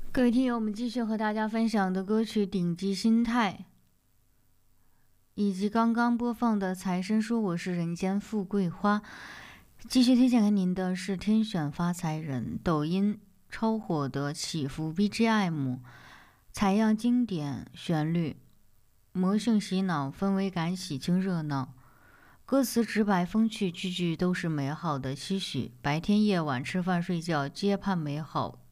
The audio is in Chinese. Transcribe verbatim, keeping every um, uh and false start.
各位听友，我们继续和大家分享的歌曲《顶级心态》，以及刚刚播放的财神说我是人间富贵花。继续推荐给您的是天选发财人抖音超火的起伏 B G M， 采样经典旋律，魔性洗脑，氛围感喜庆热闹，歌词直白风趣，句句都是美好的期许。白天夜晚吃饭睡觉，皆盼美好。